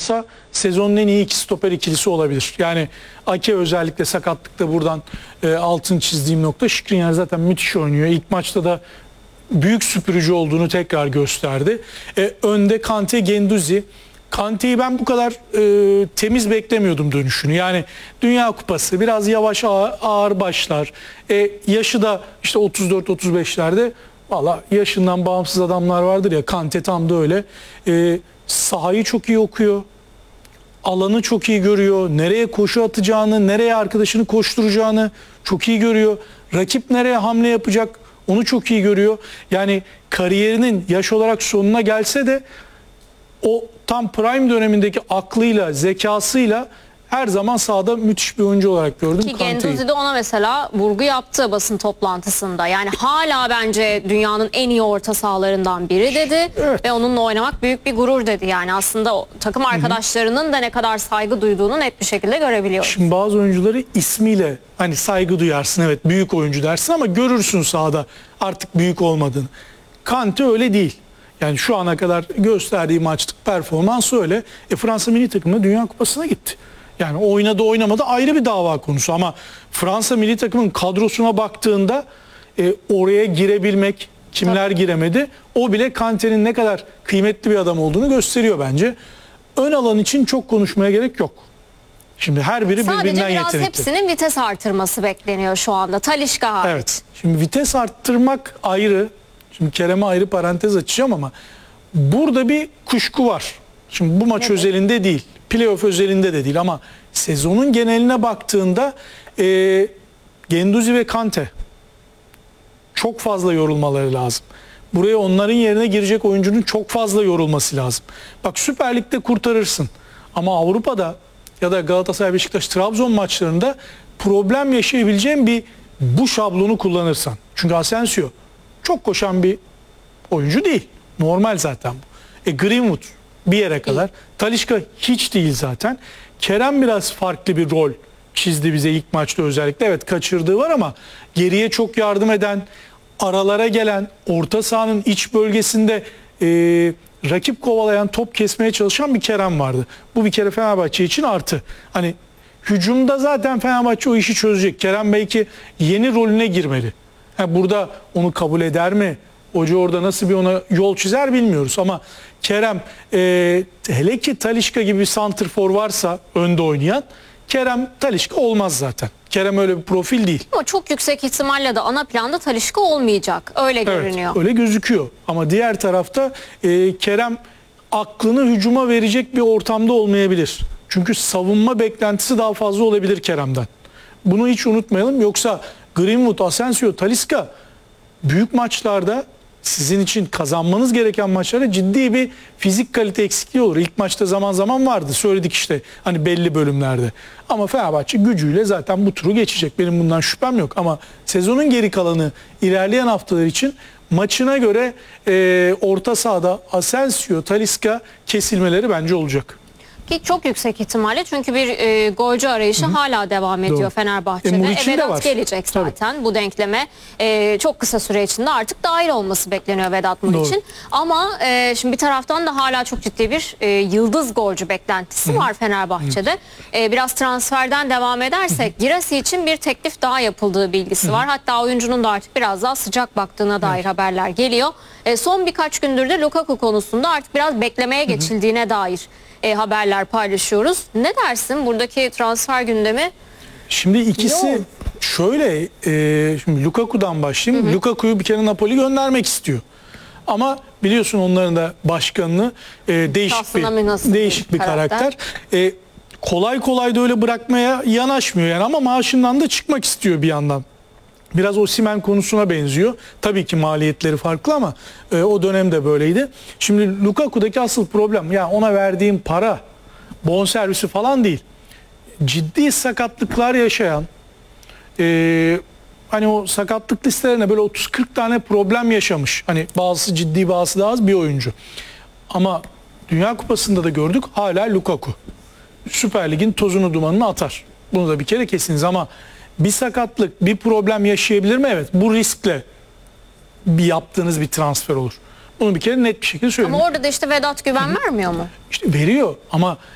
olsa sezonun en iyi iki stoper ikilisi olabilir. Yani Ake özellikle sakatlıkta buradan altın çizdiğim nokta. Skriniar zaten müthiş oynuyor. İlk maçta da büyük süpürücü olduğunu tekrar gösterdi. Önde Kante, Guendouzi. Kante'yi ben bu kadar temiz beklemiyordum dönüşünü. Yani Dünya Kupası biraz yavaş ağır başlar. Yaşı da işte 34-35'lerde. Valla yaşından bağımsız adamlar vardır ya, Kante tam da öyle. Sahayı çok iyi okuyor. Alanı çok iyi görüyor. Nereye koşu atacağını, nereye arkadaşını koşturacağını çok iyi görüyor. Rakip nereye hamle yapacak onu çok iyi görüyor. Yani kariyerinin yaş olarak sonuna gelse de o tam prime dönemindeki aklıyla, zekasıyla her zaman sahada müthiş bir oyuncu olarak gördüm Ki Kante'yi. Guendouzi de ona mesela vurgu yaptı basın toplantısında. Yani hala bence dünyanın en iyi orta sahalarından biri dedi. Evet. Ve onunla oynamak büyük bir gurur dedi. Yani aslında o takım arkadaşlarının da ne kadar saygı duyduğunu net bir şekilde görebiliyoruz. Şimdi bazı oyuncuları ismiyle hani saygı duyarsın, evet büyük oyuncu dersin ama görürsün sahada artık büyük olmadığını. Kante öyle değil. Yani şu ana kadar gösterdiği maçlık performansı öyle. Fransa milli takımı Dünya Kupası'na gitti. Yani oynadı oynamadı ayrı bir dava konusu ama Fransa milli takımın kadrosuna baktığında oraya girebilmek, kimler giremedi, o bile Kante'nin ne kadar kıymetli bir adam olduğunu gösteriyor bence. Ön alan için çok konuşmaya gerek yok. Şimdi her biri Sadece birbirinden biraz yetenekli. hepsinin vites artırması bekleniyor şu anda. Talisca hariç. Evet. Şimdi vites arttırmak ayrı. Şimdi Kerem'e ayrı parantez açacağım ama burada bir kuşku var. Şimdi bu maç Evet. özelinde değil. Playoff özelinde de değil ama sezonun geneline baktığında Guendouzi ve Kante çok fazla yorulmaları lazım. Buraya onların yerine girecek oyuncunun çok fazla yorulması lazım. Bak Süper Lig'de kurtarırsın ama Avrupa'da ya da Galatasaray, Beşiktaş, Trabzon maçlarında problem yaşayabileceğin bir bu şablonu kullanırsan. Çünkü Asensio çok koşan bir oyuncu değil. Normal zaten bu. Greenwood bir yere kadar. Talisca hiç değil zaten. Kerem biraz farklı bir rol çizdi bize ilk maçta özellikle. Evet kaçırdığı var ama geriye çok yardım eden, aralara gelen, orta sahanın iç bölgesinde rakip kovalayan, top kesmeye çalışan bir Kerem vardı. Bu bir kere Fenerbahçe için artı. Hani hücumda zaten Fenerbahçe o işi çözecek. Kerem belki yeni rolüne girmeli. Burada onu kabul eder mi? Hoca orada nasıl bir ona yol çizer bilmiyoruz ama Kerem hele ki Talisca gibi bir santrfor varsa önde oynayan, Kerem Talisca olmaz zaten. Kerem öyle bir profil değil. Ama çok yüksek ihtimalle de ana planda Talisca olmayacak. Öyle görünüyor. Evet, öyle gözüküyor. Ama diğer tarafta Kerem aklını hücuma verecek bir ortamda olmayabilir. Çünkü savunma beklentisi daha fazla olabilir Kerem'den. Bunu hiç unutmayalım. Yoksa Greenwood, Asensio, Talisca büyük maçlarda sizin için kazanmanız gereken maçlarda ciddi bir fizik kalite eksikliği olur. İlk maçta zaman zaman vardı. Söyledik işte hani belli bölümlerde. Ama Fenerbahçe gücüyle zaten bu turu geçecek. Benim bundan şüphem yok. Ama sezonun geri kalanı ilerleyen haftalar için maçına göre orta sahada Asensio, Talisca kesilmeleri bence olacak. Ki çok yüksek ihtimalle çünkü bir golcü arayışı hala devam ediyor Doğru. Fenerbahçe'de. Muriç'in de var. Vedat gelecek zaten bu denkleme. Çok kısa süre içinde artık dahil olması bekleniyor Vedat Muriç'in. Ama şimdi bir taraftan da hala çok ciddi bir yıldız golcü beklentisi var Fenerbahçe'de. Biraz transferden devam edersek Girassi için bir teklif daha yapıldığı bilgisi var. Hatta oyuncunun da artık biraz daha sıcak baktığına dair haberler geliyor. Son birkaç gündür de Lukaku konusunda artık biraz beklemeye geçildiğine dair haberler paylaşıyoruz. Ne dersin buradaki transfer gündemi? Şimdi ikisi şöyle, şimdi Lukaku'dan başlayayım. Lukaku'yu bir kere Napoli göndermek istiyor. Ama biliyorsun onların da başkanını değişik bir karakter. Kolay kolay da öyle bırakmaya yanaşmıyor yani ama maaşından da çıkmak istiyor bir yandan. Biraz Osimhen konusuna benziyor. Tabii ki maliyetleri farklı ama o dönemde böyleydi. Şimdi Lukaku'daki asıl problem ya ona verdiğim para, bonservisi falan değil. Ciddi sakatlıklar yaşayan, hani o sakatlık listelerine böyle 30-40 tane problem yaşamış. Hani bazısı ciddi, bazısı daha az bir oyuncu. Ama Dünya Kupası'nda da gördük hala Lukaku. Süper Lig'in tozunu dumanını atar. Bunu da bir kere kesiniz ama bir sakatlık, bir problem yaşayabilir mi? Evet. Bu riskle yaptığınız bir transfer olur. Bunu bir kere net bir şekilde söyleyeyim. Ama orada da işte Vedat güven vermiyor mu? İşte veriyor ama